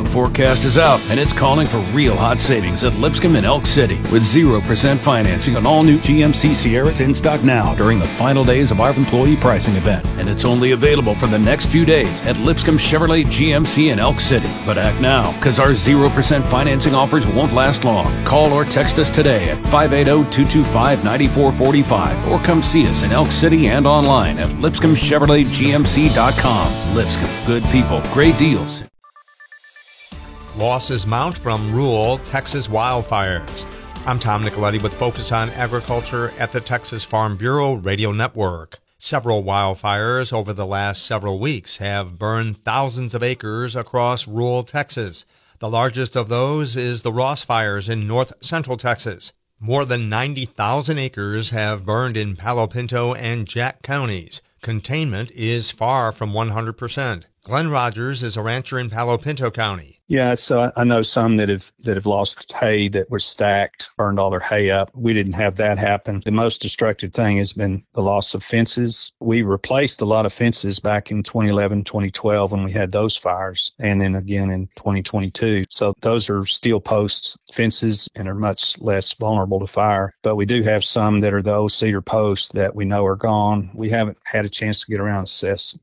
forecast is out, and it's calling for real hot savings at Lipscomb and Elk City with 0% financing on all new GMC Sierras in stock now during the final days of our employee pricing event. And it's only available for the next few days at Lipscomb Chevrolet GMC in Elk City. But act now, because our 0% financing offers won't last long. Call or text us today at 580-225-9445 or come see us in Elk City and online at LipscombChevroletGMC.com. Lipscomb, good people, great deals. Losses mount from rural Texas wildfires. I'm Tom Nicoletti with Focus on Agriculture at the Texas Farm Bureau Radio Network. Several wildfires over the last several weeks have burned thousands of acres across rural Texas. The largest of those is the Ross fires in north central Texas. More than 90,000 acres have burned in Palo Pinto and Jack counties. Containment is far from 100%. Glenn Rogers is a rancher in Palo Pinto County. Yeah, so I know some that have lost hay that were stacked, burned all their hay up. We didn't have that happen. The most destructive thing has been the loss of fences. We replaced a lot of fences back in 2011, 2012 when we had those fires, and then again in 2022. So those are steel post fences and are much less vulnerable to fire. But we do have some that are the old cedar posts that we know are gone. We haven't had a chance to get around and assess